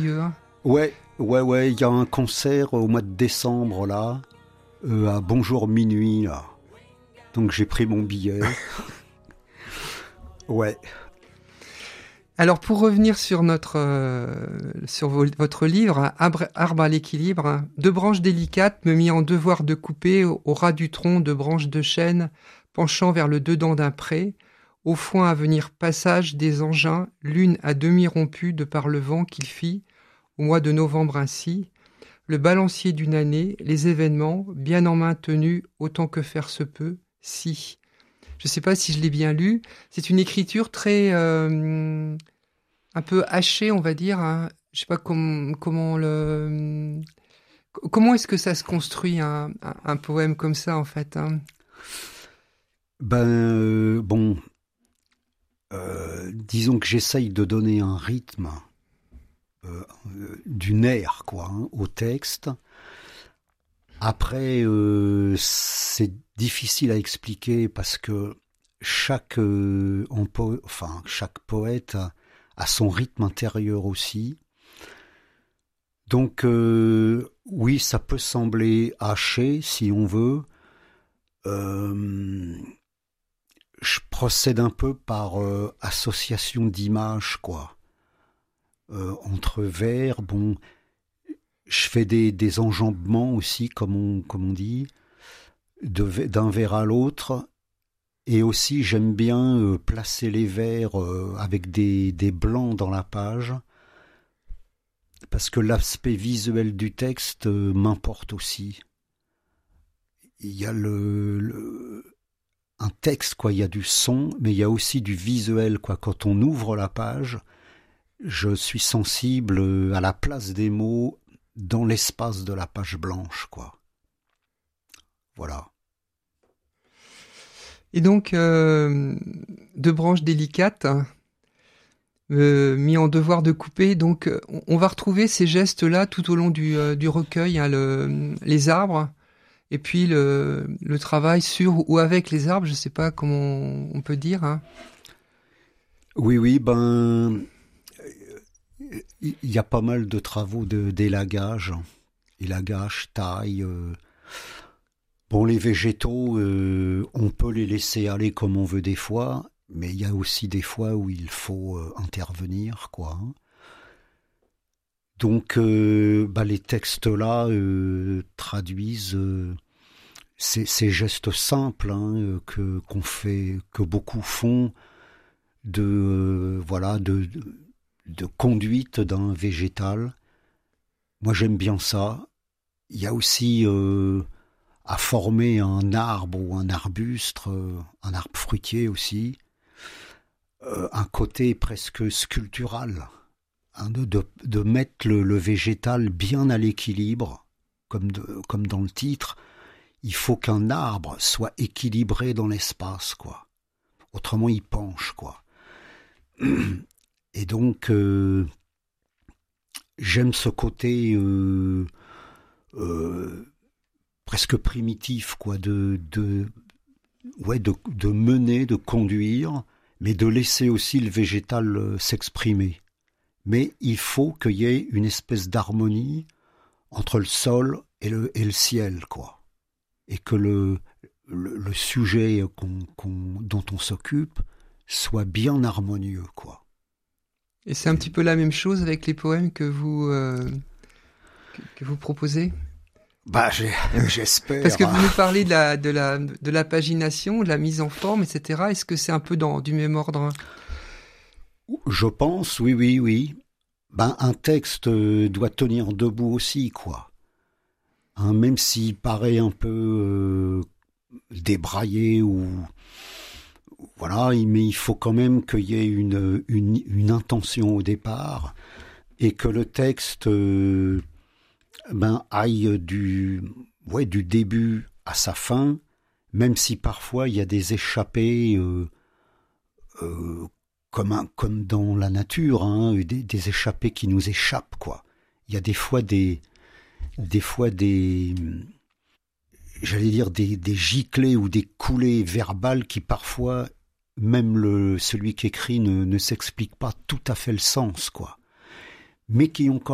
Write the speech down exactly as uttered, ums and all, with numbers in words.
merveilleux. Hein. Ouais, ouais, ouais, il y a un concert au mois de décembre, là, euh, à Bonjour Minuit, là. Donc j'ai pris mon billet. Ouais. Alors pour revenir sur notre euh, sur vo- votre livre, Arbre, Arbre à l'équilibre, hein, deux branches délicates me mis en devoir de couper au, au ras du tronc de branches de chêne penchant vers le dedans d'un pré, au foin à venir passage des engins, l'une à demi rompue de par le vent qu'il fit, au mois de novembre ainsi, le balancier d'une année, les événements, bien en main tenus autant que faire se peut, si. Je ne sais pas si je l'ai bien lu, c'est une écriture très... Euh, un peu hachée, on va dire. Hein. Je ne sais pas com- comment le... Comment est-ce que ça se construit, un, un, un poème comme ça, en fait hein Ben, euh, bon, euh, disons que j'essaye de donner un rythme, euh, euh, du nerf, quoi, hein, au texte. Après, euh, c'est difficile à expliquer parce que chaque, euh, en po- enfin, chaque poète a, a son rythme intérieur aussi. Donc, euh, oui, ça peut sembler haché, si on veut. Euh, je procède un peu par euh, association d'images, quoi. Euh, entre vers, bon, je fais des, des enjambements aussi, comme on, comme on dit, de, d'un vers à l'autre. Et aussi, j'aime bien euh, placer les vers euh, avec des, des blancs dans la page, parce que l'aspect visuel du texte euh, m'importe aussi. Il y a le, le, un texte, quoi, il y a du son, mais il y a aussi du visuel, quoi. Quand on ouvre la page, je suis sensible à la place des mots dans l'espace de la page blanche, quoi. Voilà. Et donc, euh, deux branches délicates, euh, mis en devoir de couper. Donc, on, on va retrouver ces gestes-là tout au long du, euh, du recueil, hein, le, les arbres, et puis le, le travail sur ou avec les arbres, je ne sais pas comment on peut dire. Hein. Oui, oui, ben, il y a pas mal de travaux de, d'élagage, élagage, taille. Euh, bon, les végétaux, euh, on peut les laisser aller comme on veut des fois, mais il y a aussi des fois où il faut euh, intervenir, quoi. Donc, euh, bah, les textes-là euh, traduisent euh, ces, ces gestes simples hein, que qu'on fait, que beaucoup font, de euh, voilà, de, de, de conduite d'un végétal. Moi, j'aime bien ça. Il y a aussi euh, à former un arbre ou un arbuste, euh, un arbre fruitier aussi, euh, un côté presque sculptural. Hein, de, de, de mettre le, le végétal bien à l'équilibre, comme, de, comme dans le titre. Il faut qu'un arbre soit équilibré dans l'espace, quoi. Autrement, il penche, quoi. Et donc, euh, j'aime ce côté euh, euh, presque primitif, quoi, de, de, ouais, de, de mener, de conduire, mais de laisser aussi le végétal euh, s'exprimer. Mais il faut qu'il y ait une espèce d'harmonie entre le sol et le, et le ciel, quoi. Et que le, le, le sujet qu'on, qu'on, dont on s'occupe soit bien harmonieux, quoi. Et c'est un petit peu la même chose avec les poèmes que vous, euh, que, que vous proposez ? Bah, j'ai, j'espère. Parce que vous nous parlez de la, de, la, de la pagination, de la mise en forme, et cetera. Est-ce que c'est un peu dans du même ordre ? Je pense, oui, oui, oui. Ben, un texte doit tenir debout aussi, quoi. Hein, même s'il paraît un peu euh, débraillé ou voilà, mais il faut quand même qu'il y ait une, une, une intention au départ et que le texte euh, ben, aille du, ouais, du début à sa fin, même si parfois il y a des échappées euh, euh, comme, un, comme dans la nature, hein, des, des échappées qui nous échappent, quoi. Il y a des fois des, des fois des, j'allais dire des, des giclées ou des coulées verbales qui parfois, même le, celui qui écrit ne, ne s'explique pas tout à fait le sens, quoi. Mais qui ont quand